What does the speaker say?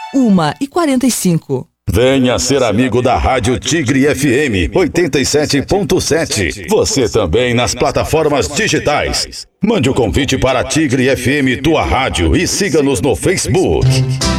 1h45. Venha ser amigo da Rádio Tigre FM 87.7. Você também nas plataformas digitais. Mande o convite para Tigre FM Tua Rádio e siga-nos no Facebook.